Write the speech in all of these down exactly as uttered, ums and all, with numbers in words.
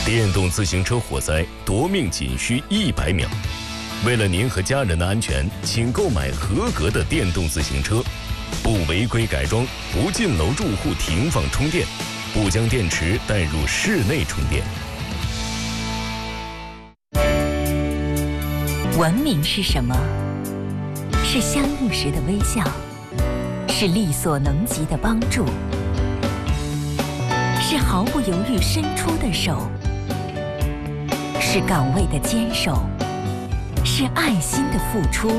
电动自行车火灾夺命仅需一百秒。为了您和家人的安全，请购买合格的电动自行车，不违规改装，不进楼住户停放充电，不将电池带入室内充电。 文明是什么？是相遇时的微笑，是力所能及的帮助，是毫不犹豫伸出的手，是岗位的坚守，是爱心的付出，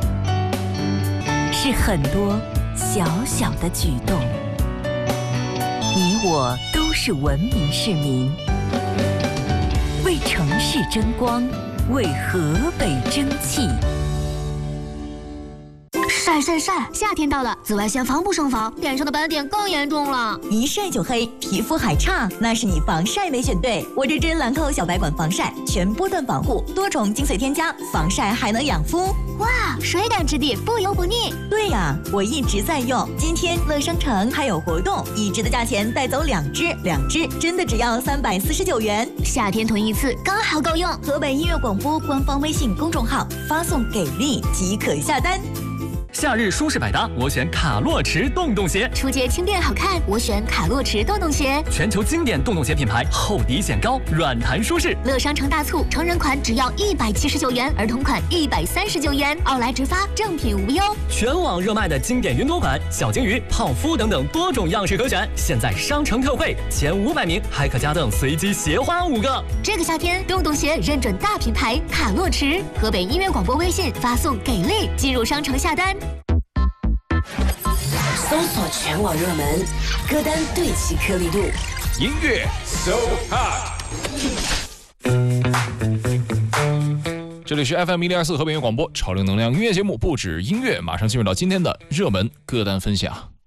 是很多小小的举动。你我都是文明市民，为城市争光，为河北争气。 晒晒晒！夏天到了，紫外线防不胜防，脸上的斑点更严重了。 一晒就黑，皮肤还差，那是你防晒没选对。我这支兰蔻小白管防晒，全波段防护，多重精粹添加，防晒还能养肤。 哇，水感质地，不油不腻。 对呀，我一直在用。今天乐商城还有活动，一支的价钱带走两支，两支真的只要三百四十九元。 夏天囤一次刚好够用。 河北音乐广播官方微信公众号发送给力即可下单。 夏日舒适百搭，我选卡洛驰洞洞鞋。 初阶轻便好看，我选卡洛驰洞洞鞋。 全球经典洞洞鞋品牌，厚底显高，软弹舒适。 乐商城大促，成人款只要一百七十九元，儿童款一百三十九元，奥莱直发，正品无忧。 全网热卖的经典云朵款、小金鱼、泡芙等等多种样式可选，现在商城特惠，前五百名还可加赠随机鞋花五个。 这个夏天，洞洞鞋认准大品牌卡洛驰。河北音乐广播微信发送给力，进入商城下单。 搜索全网热门歌单，对齐颗粒度， 音乐 so hot。这里是 F M 一零二四河北音乐广播超流能量音乐节目，不止音乐，马上进入到今天的热门歌单分享。